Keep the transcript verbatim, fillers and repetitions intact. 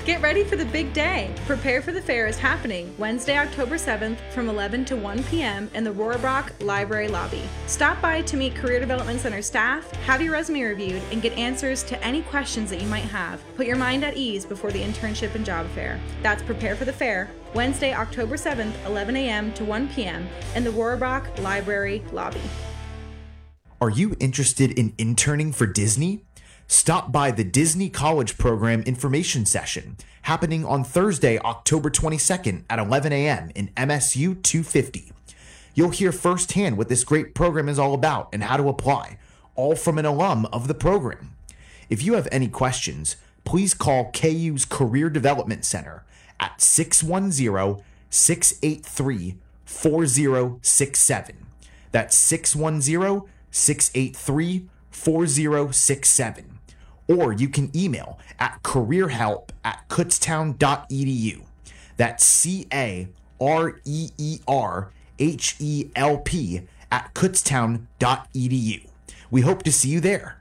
Get ready for the big day. Prepare for the Fair is happening Wednesday, October seventh from eleven to one p.m. in the Rohrbach Library lobby. Stop by to meet Career Development Center staff, have your resume reviewed, and get answers to any questions that you might have. Put your mind at ease before the internship and job fair. That's Prepare for the Fair, Wednesday, October seventh, eleven a.m. to one p.m. in the Rohrbach Library lobby. Are you interested in interning for Disney? Stop by the Disney College Program Information Session happening on Thursday, October twenty-second at eleven a.m. in M S U two fifty. You'll hear firsthand what this great program is all about and how to apply, all from an alum of the program. If you have any questions, please call K U's Career Development Center at six one zero, six eight three, four zero six seven. That's six one zero, six eight three, four zero six seven. Or you can email at careerhelp at kutztown dot e d u. That's C A R E E R H E L P at kutztown dot e d u. We hope to see you there.